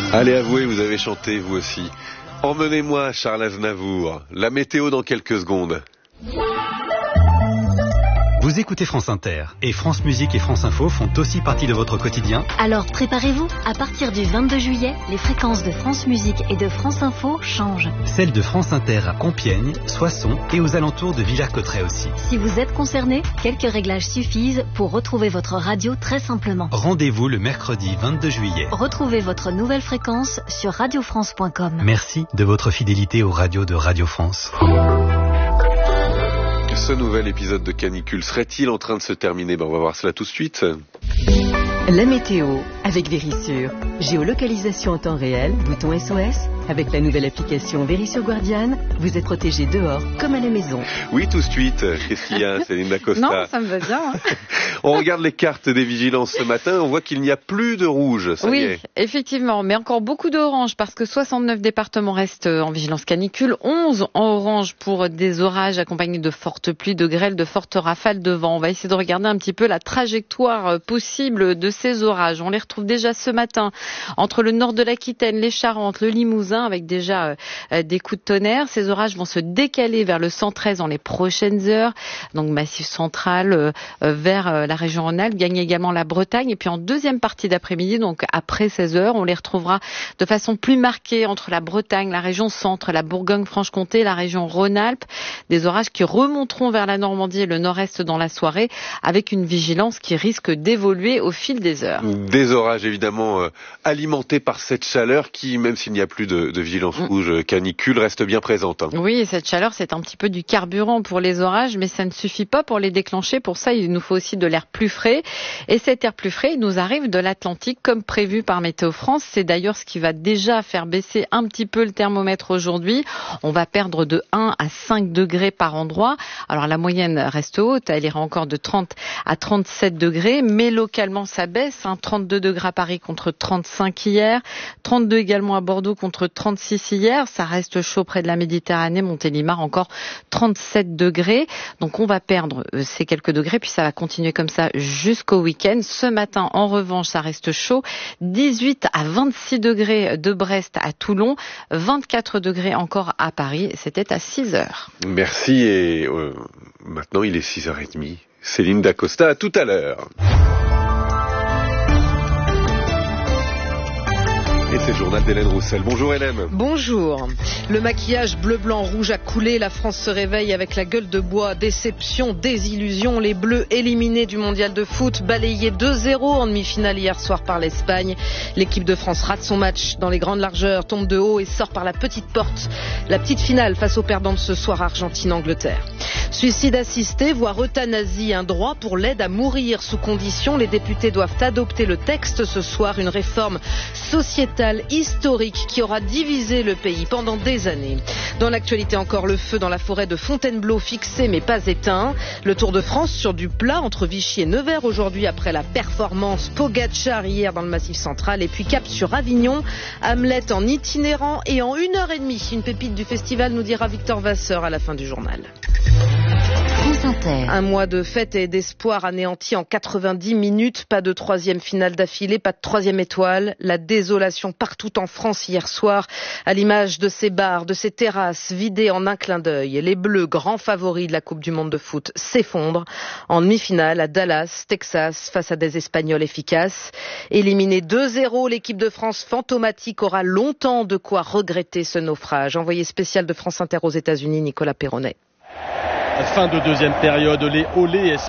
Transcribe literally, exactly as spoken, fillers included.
Allez, avouez, vous avez chanté vous aussi. Emmenez-moi, Charles Aznavour. La météo dans quelques secondes. Vous écoutez France Inter et France Musique et France Info font aussi partie de votre quotidien. Alors préparez-vous, à partir du vingt-deux juillet, les fréquences de France Musique et de France Info changent. Celles de France Inter à Compiègne, Soissons et aux alentours de Villers-Cotterêts aussi. Si vous êtes concerné, quelques réglages suffisent pour retrouver votre radio très simplement. Rendez-vous le mercredi vingt-deux juillet. Retrouvez votre nouvelle fréquence sur radio france point com. Merci de votre fidélité aux radios de Radio France. Ce nouvel épisode de Canicule serait-il en train de se terminer? Ben, on va voir cela tout de suite. La météo avec Vérissure. Géolocalisation en temps réel, bouton S O S. Avec la nouvelle application Vérissure Guardian, vous êtes protégé dehors comme à la maison. Oui, tout de suite. Qu'est-ce qu'il y a, Céline Dacosta? Non, ça me va bien. Hein. On regarde les cartes des vigilances ce matin, on voit qu'il n'y a plus de rouge. Ça oui, y est. Effectivement, mais encore beaucoup d'orange parce que soixante-neuf départements restent en vigilance canicule, onze en orange pour des orages accompagnés de fortes pluies, de grêles, de fortes rafales de vent. On va essayer de regarder un petit peu la trajectoire possible de ces orages. On les retrouve déjà ce matin entre le nord de l'Aquitaine, les Charentes, le Limousin, avec déjà euh, des coups de tonnerre. Ces orages vont se décaler vers le centre-est dans les prochaines heures, donc massif central euh, vers euh, la région Rhône-Alpes, gagne également la Bretagne. Et puis en deuxième partie d'après-midi, donc après seize heures, on les retrouvera de façon plus marquée entre la Bretagne, la région centre, la Bourgogne-Franche-Comté, la région Rhône-Alpes. Des orages qui remonteront vers la Normandie et le nord-est dans la soirée, avec une vigilance qui risque d'évoluer au fil des heures. Des orages évidemment euh, alimentés par cette chaleur qui, même s'il n'y a plus de, de vigilance rouge canicule, reste bien présente. Hein. Oui, cette chaleur, c'est un petit peu du carburant pour les orages, mais ça ne suffit pas pour les déclencher. Pour ça, il nous faut aussi de l'air plus frais. Et cet air plus frais, il nous arrive de l'Atlantique, comme prévu par Météo France. C'est d'ailleurs ce qui va déjà faire baisser un petit peu le thermomètre aujourd'hui. On va perdre de un à cinq degrés par endroit. Alors la moyenne reste haute, elle ira encore de trente à trente-sept degrés, mais localement ça baisse. Hein. trente-deux degrés à Paris contre trente-cinq hier, trente-deux également à Bordeaux contre trente-six hier. Ça reste chaud près de la Méditerranée, Montélimar encore trente-sept degrés. Donc on va perdre ces quelques degrés, puis ça va continuer comme ça jusqu'au week-end. Ce matin, en revanche, ça reste chaud. dix-huit à vingt-six degrés de Brest à Toulon, vingt-quatre degrés encore à Paris. C'était à six heures. Merci et euh, maintenant il est six heures trente. Céline Dacosta, à tout à l'heure. Et c'est le journal d'Hélène Roussel. Bonjour Hélène. Bonjour. Le maquillage bleu, blanc, rouge a coulé. La France se réveille avec la gueule de bois. Déception, désillusion. Les Bleus éliminés du mondial de foot, balayés deux zéro en demi-finale hier soir par l'Espagne. L'équipe de France rate son match dans les grandes largeurs, tombe de haut et sort par la petite porte. La petite finale face aux perdants de ce soir, Argentine-Angleterre. Suicide assisté, voire euthanasie, un droit pour l'aide à mourir sous condition. Les députés doivent adopter le texte ce soir, une réforme sociétale historique qui aura divisé le pays pendant des années. Dans l'actualité encore, le feu dans la forêt de Fontainebleau fixé mais pas éteint. Le Tour de France sur du plat entre Vichy et Nevers aujourd'hui après la performance Pogacar hier dans le Massif central. Et puis cap sur Avignon, Hamlet en itinérant et en une heure et demie. Une pépite du festival, nous dira Victor Vasseur à la fin du journal. Un mois de fête et d'espoir anéanti en quatre-vingt-dix minutes. Pas de troisième finale d'affilée, pas de troisième étoile. La désolation partout en France hier soir, à l'image de ces bars, de ces terrasses vidées en un clin d'œil. Les Bleus, grands favoris de la Coupe du Monde de foot, s'effondrent en demi-finale à Dallas, Texas, face à des Espagnols efficaces. Éliminée deux zéro, l'équipe de France fantomatique aura longtemps de quoi regretter ce naufrage. Envoyé spécial de France Inter aux États-Unis, Nicolas Perronnet. Fin de deuxième période, les Olés